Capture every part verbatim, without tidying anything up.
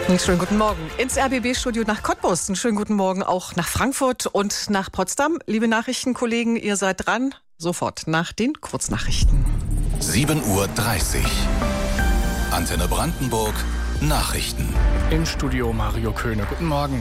Einen schönen guten Morgen ins R B B-Studio nach Cottbus. Einen schönen guten Morgen auch nach Frankfurt und nach Potsdam. Liebe Nachrichtenkollegen, ihr seid dran. Sofort nach den Kurznachrichten. sieben Uhr dreißig. Antenne Brandenburg. Nachrichten. Im Studio Mario Köhne. Guten Morgen.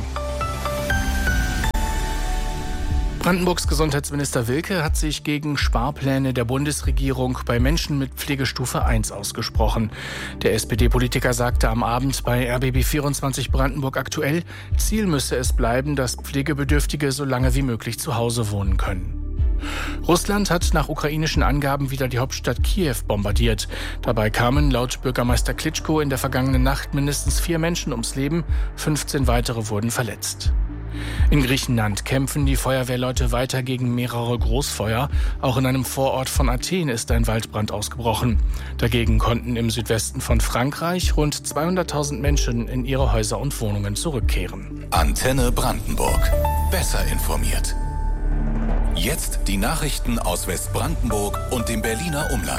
Brandenburgs Gesundheitsminister Wilke hat sich gegen Sparpläne der Bundesregierung bei Menschen mit Pflegestufe eins ausgesprochen. Der S P D-Politiker sagte am Abend bei R B B vierundzwanzig Brandenburg aktuell, Ziel müsse es bleiben, dass Pflegebedürftige so lange wie möglich zu Hause wohnen können. Russland hat nach ukrainischen Angaben wieder die Hauptstadt Kiew bombardiert. Dabei kamen laut Bürgermeister Klitschko in der vergangenen Nacht mindestens vier Menschen ums Leben, fünfzehn weitere wurden verletzt. In Griechenland kämpfen die Feuerwehrleute weiter gegen mehrere Großfeuer. Auch in einem Vorort von Athen ist ein Waldbrand ausgebrochen. Dagegen konnten im Südwesten von Frankreich rund zweihunderttausend Menschen in ihre Häuser und Wohnungen zurückkehren. Antenne Brandenburg. Besser informiert. Jetzt die Nachrichten aus Westbrandenburg und dem Berliner Umland.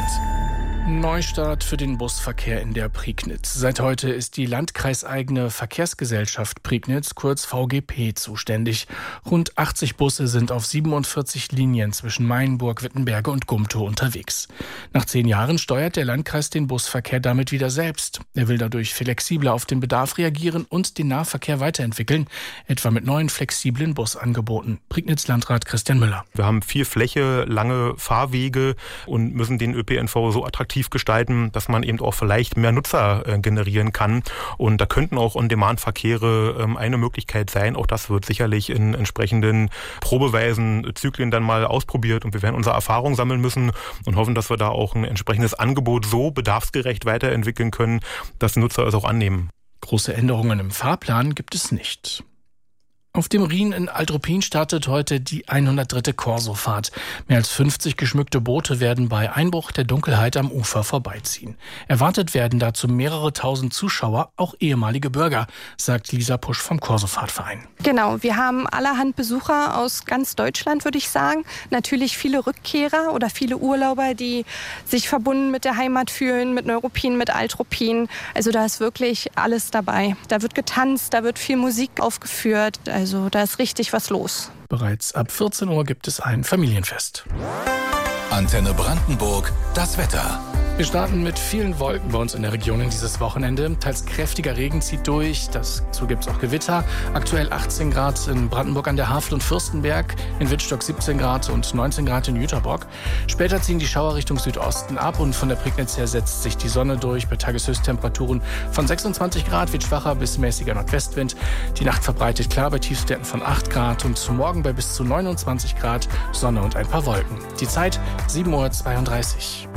Neustart für den Busverkehr in der Prignitz. Seit heute ist die landkreiseigene Verkehrsgesellschaft Prignitz, kurz V G P, zuständig. Rund achtzig Busse sind auf siebenundvierzig Linien zwischen Mainburg, Wittenberge und Gumtow unterwegs. Nach zehn Jahren steuert der Landkreis den Busverkehr damit wieder selbst. Er will dadurch flexibler auf den Bedarf reagieren und den Nahverkehr weiterentwickeln, etwa mit neuen flexiblen Busangeboten. Prignitz-Landrat Christian Müller. Wir haben viel Fläche, lange Fahrwege und müssen den Ö P N V so attraktiv gestalten, dass man eben auch vielleicht mehr Nutzer äh, generieren kann. Und da könnten auch On-Demand-Verkehre ähm, eine Möglichkeit sein. Auch das wird sicherlich in entsprechenden Probeweisen, Zyklen dann mal ausprobiert. Und wir werden unsere Erfahrung sammeln müssen und hoffen, dass wir da auch ein entsprechendes Angebot so bedarfsgerecht weiterentwickeln können, dass die Nutzer es auch annehmen. Große Änderungen im Fahrplan gibt es nicht. Auf dem Rhin in Altruppin startet heute die hundertdritte Corso-Fahrt. Mehr als fünfzig geschmückte Boote werden bei Einbruch der Dunkelheit am Ufer vorbeiziehen. Erwartet werden dazu mehrere tausend Zuschauer, auch ehemalige Bürger, sagt Lisa Pusch vom Corso-Fahrtverein. Genau, wir haben allerhand Besucher aus ganz Deutschland, würde ich sagen. Natürlich viele Rückkehrer oder viele Urlauber, die sich verbunden mit der Heimat fühlen, mit Neuruppin, mit Altruppin. Also da ist wirklich alles dabei. Da wird getanzt, da wird viel Musik aufgeführt. Also da ist richtig was los. Bereits ab vierzehn Uhr gibt es ein Familienfest. Antenne Brandenburg, das Wetter. Wir starten mit vielen Wolken bei uns in der Region in dieses Wochenende. Teils kräftiger Regen zieht durch, dazu gibt es auch Gewitter. Aktuell achtzehn Grad in Brandenburg an der Havel und Fürstenberg, in Wittstock siebzehn Grad und neunzehn Grad in Jüterbock. Später ziehen die Schauer Richtung Südosten ab und von der Prignitz her setzt sich die Sonne durch bei Tageshöchsttemperaturen von sechsundzwanzig Grad, wird schwacher bis mäßiger Nordwestwind. Die Nacht verbreitet klar bei Tiefstwerten von acht Grad und morgen bei bis zu neunundzwanzig Grad, Sonne und ein paar Wolken. Die Zeit sieben Uhr zweiunddreißig.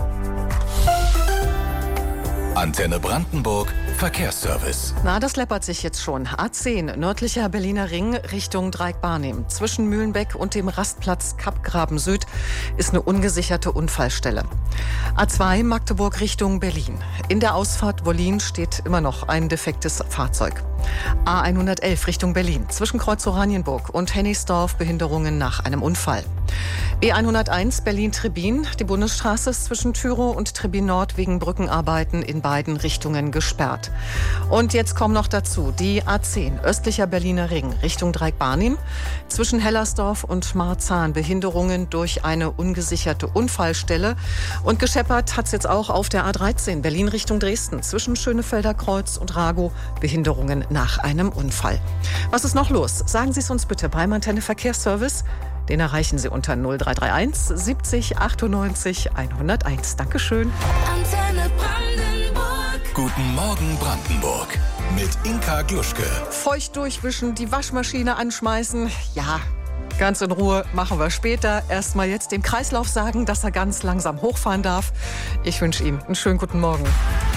Antenne Brandenburg, Verkehrsservice. Na, das läppert sich jetzt schon. A zehn, nördlicher Berliner Ring, Richtung Dreieck-Barnim. Zwischen Mühlenbeck und dem Rastplatz Kappgraben Süd ist eine ungesicherte Unfallstelle. A zwei, Magdeburg Richtung Berlin. In der Ausfahrt Wollin steht immer noch ein defektes Fahrzeug. A hundertelf Richtung Berlin. Zwischen Kreuz Oranienburg und Hennigsdorf Behinderungen nach einem Unfall. B hunderteins Berlin-Trebin. Die Bundesstraße ist zwischen Thürow und Trebin Nord wegen Brückenarbeiten in beiden Richtungen gesperrt. Und jetzt kommen noch dazu die A zehn, östlicher Berliner Ring, Richtung Dreieck-Barnim. Zwischen Hellersdorf und Marzahn Behinderungen durch eine ungesicherte Unfallstelle. Und gescheppert hat es jetzt auch auf der A dreizehn, Berlin Richtung Dresden. Zwischen Schönefelder Kreuz und Ragow Behinderungen nach einem Unfall. Was ist noch los? Sagen Sie es uns bitte beim Antenne Verkehrsservice. Den erreichen Sie unter null drei drei eins siebzig achtundneunzig hunderteins. Dankeschön. Antenne Brandenburg. Guten Morgen Brandenburg. Mit Inka Gluschke. Feucht durchwischen, die Waschmaschine anschmeißen. Ja, ganz in Ruhe machen wir später. Erstmal jetzt dem Kreislauf sagen, dass er ganz langsam hochfahren darf. Ich wünsche ihm einen schönen guten Morgen.